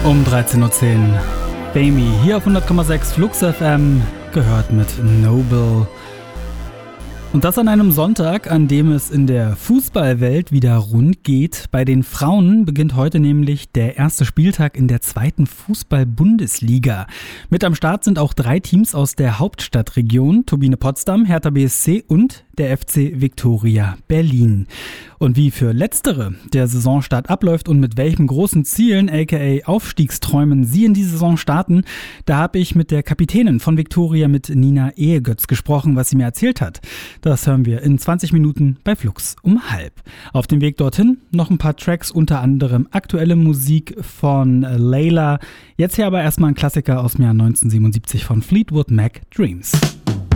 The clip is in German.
Um 13.10 Uhr. Bamy hier auf 100,6 Flux FM, gehört mit Noble. Und das an einem Sonntag, an dem es in der Fußballwelt wieder rund geht. Bei den Frauen beginnt heute nämlich der erste Spieltag in der 2. Fußball-Bundesliga. Mit am Start sind auch 3 Teams aus der Hauptstadtregion, Turbine Potsdam, Hertha BSC und der FC Viktoria Berlin. Und wie für letztere der Saisonstart abläuft und mit welchen großen Zielen, aka Aufstiegsträumen, sie in die Saison starten, da habe ich mit der Kapitänin von Viktoria, mit Nina Ehegötz, gesprochen, was sie mir erzählt hat. Das hören wir in 20 Minuten bei Flux um 12:30. Auf dem Weg dorthin noch ein paar Tracks, unter anderem aktuelle Musik von Layla. Jetzt hier aber erstmal ein Klassiker aus dem Jahr 1977 von Fleetwood Mac, Dreams.